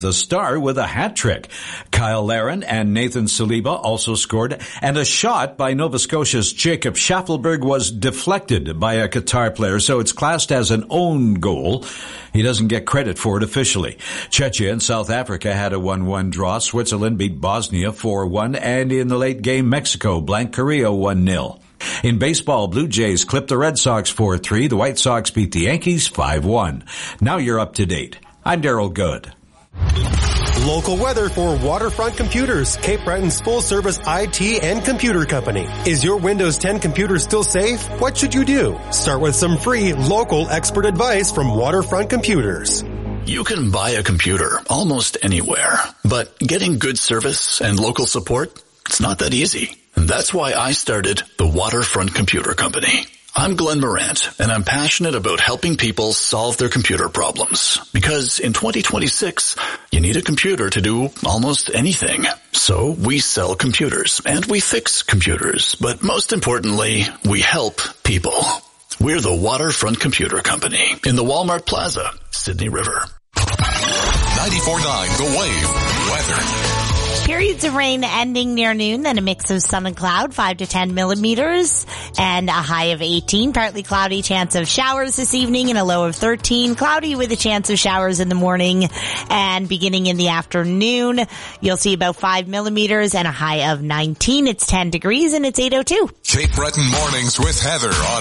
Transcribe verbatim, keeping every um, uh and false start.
The Star with a hat trick. Kyle Larin and Nathan Saliba also scored, and a shot by Nova Scotia's Jacob Schaffelberg was deflected by a Qatar player, so it's classed as an own goal. He doesn't get credit for it officially. Czechia and South Africa had a one one draw. Switzerland beat Bosnia four one, and in the late game, Mexico blanked Korea one nil. In baseball, Blue Jays clipped the Red Sox four three. The White Sox beat the Yankees five one. Now you're up to date. I'm Daryl Good. Local weather for Waterfront Computers, Cape Breton's full-service I T and computer company. Is your Windows ten computer still safe? What should you do? Start with some free, local expert advice from Waterfront Computers. You can buy a computer almost anywhere, but getting good service and local support, it's not that easy. And that's why I started the Waterfront Computer Company. I'm Glenn Morant, and I'm passionate about helping people solve their computer problems. Because in twenty twenty-six, you need a computer to do almost anything. So we sell computers, and we fix computers. But most importantly, we help people. We're the Waterfront Computer Company in the Walmart Plaza, Sydney River. ninety-four point nine The Wave. Weather. Periods of rain ending near noon, then a mix of sun and cloud, five to ten millimeters, and a high of eighteen. Partly cloudy, chance of showers this evening, and a low of thirteen. Cloudy with a chance of showers in the morning, and beginning in the afternoon, you'll see about five millimeters and a high of nineteen. It's ten degrees, and it's eight oh two. Cape Breton Mornings with Heather on